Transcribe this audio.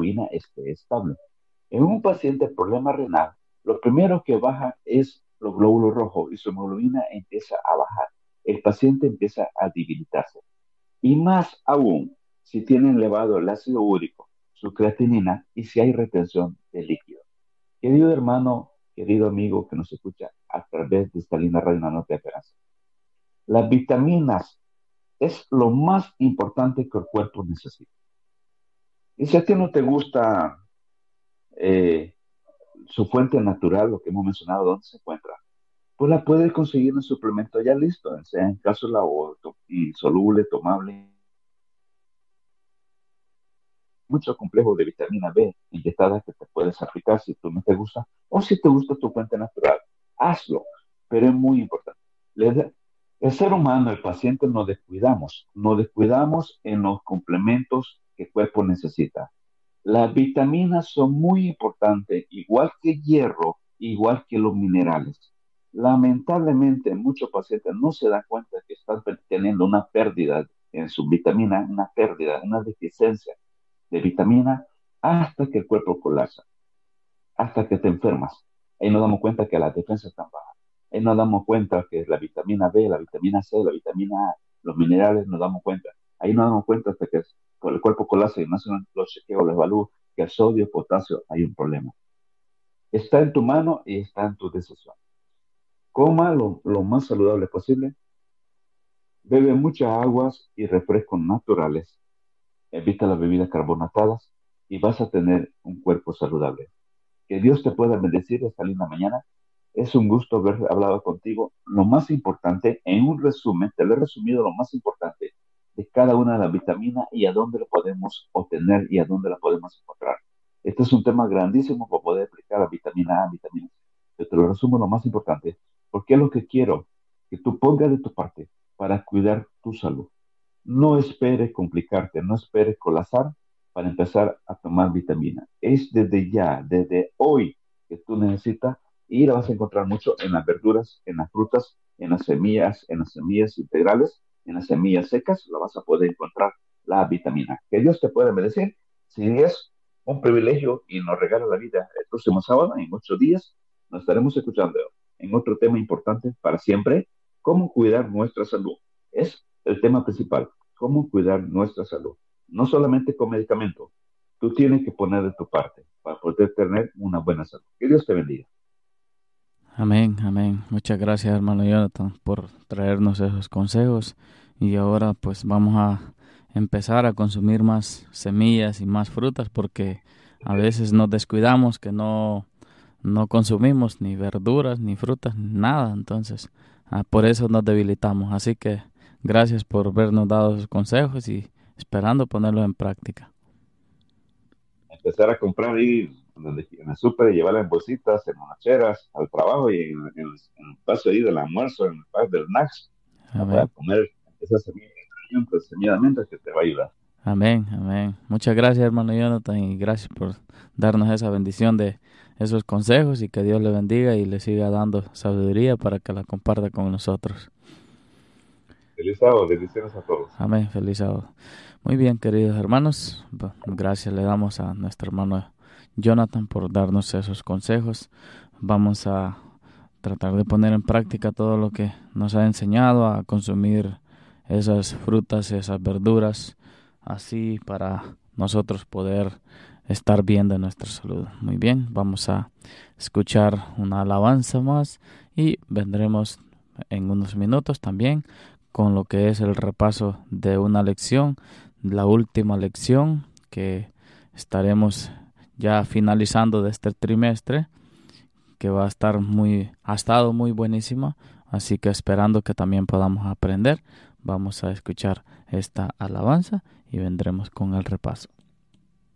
hemoglobina esté estable. En un paciente con problema renal, lo primero que baja es los glóbulos rojos y su hemoglobina empieza a bajar. El paciente empieza a debilitarse. Y más aún, si tiene elevado el ácido úrico, su creatinina y si hay retención de líquido. Querido hermano, querido amigo que nos escucha a través de esta linda radio Una Nota de Esperanza, las vitaminas es lo más importante que el cuerpo necesita. Y si a ti no te gusta eh, su fuente natural, lo que hemos mencionado, ¿dónde se encuentra? Pues la puedes conseguir en un suplemento ya listo, sea en cápsula o insoluble, tomable. Mucho complejo de vitamina B inyectada que te puedes aplicar si tú no te gusta o si te gusta tu fuente natural. Hazlo, pero es muy importante. El ser humano, el paciente, nos descuidamos en los complementos que el cuerpo necesita. Las vitaminas son muy importantes, igual que hierro, igual que los minerales. Lamentablemente, muchos pacientes no se dan cuenta que están teniendo una pérdida en su vitamina, una pérdida, una deficiencia de vitamina hasta que el cuerpo colapsa, hasta que te enfermas. Ahí nos damos cuenta que las defensas están bajas. Ahí nos damos cuenta que la vitamina B, la vitamina C, la vitamina A, los minerales, nos damos cuenta. Ahí nos damos cuenta hasta que el cuerpo colapsa y no hacen los chequeos, los evalúos, que el sodio, potasio, hay un problema. Está en tu mano y está en tu decisión. Coma lo más saludable posible. Bebe muchas aguas y refrescos naturales. Evita las bebidas carbonatadas y vas a tener un cuerpo saludable. Que Dios te pueda bendecir esta linda mañana. Es un gusto haber hablado contigo. Lo más importante, en un resumen, te lo he resumido lo más importante de cada una de las vitaminas y a dónde la podemos obtener y a dónde la podemos encontrar. Este es un tema grandísimo para poder aplicar a vitamina A, vitamina C. Yo te lo resumo lo más importante, porque es lo que quiero que tú pongas de tu parte para cuidar tu salud. No esperes complicarte, no esperes colapsar para empezar a tomar vitamina. Es desde ya, desde hoy que tú necesitas y la vas a encontrar mucho en las verduras, en las frutas, en las semillas integrales, en las semillas secas, la vas a poder encontrar la vitamina. Que Dios te pueda bendecir. Si es un privilegio y nos regala la vida el próximo sábado, en 8 días, nos estaremos escuchando en otro tema importante para siempre, cómo cuidar nuestra salud. Es el tema principal, cómo cuidar nuestra salud. No solamente con medicamentos, tú tienes que poner de tu parte para poder tener una buena salud. Que Dios te bendiga. Amén, amén. Muchas gracias, hermano Jonathan, por traernos esos consejos. Y ahora pues vamos a empezar a consumir más semillas y más frutas porque a veces nos descuidamos que no consumimos ni verduras, ni frutas, nada. Entonces, por eso nos debilitamos. Así que gracias por habernos dado esos consejos y esperando ponerlos en práctica. Empezar a comprar ahí en el súper y llevarla en bolsitas, en loncheras, al trabajo y en el paso ahí del almuerzo, en el paso del snacks, para Amén. comer esa semilla, pues, semilla de menta que te va a ayudar. Amén, amén. Muchas gracias, hermano Jonathan, y gracias por darnos esa bendición de esos consejos y que Dios le bendiga y le siga dando sabiduría para que la comparta con nosotros. Feliz sábado, bendiciones a todos. Amén, feliz sábado. Muy bien, queridos hermanos, gracias le damos a nuestro hermano Jonathan por darnos esos consejos. Vamos a tratar de poner en práctica todo lo que nos ha enseñado a consumir esas frutas, esas verduras, así para nosotros poder estar bien de nuestra salud. Muy bien, vamos a escuchar una alabanza más y vendremos en unos minutos también con lo que es el repaso de una lección, la última lección que estaremos ya finalizando de este trimestre, que ha estado muy buenísima, así que esperando que también podamos aprender, vamos a escuchar esta alabanza y vendremos con el repaso.